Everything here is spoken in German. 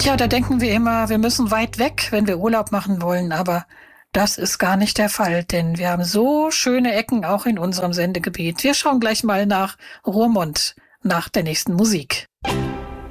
Tja, da denken wir immer, wir müssen weit weg, wenn wir Urlaub machen wollen, aber das ist gar nicht der Fall, denn wir haben so schöne Ecken auch in unserem Sendegebiet. Wir schauen gleich mal nach Roermond, nach der nächsten Musik.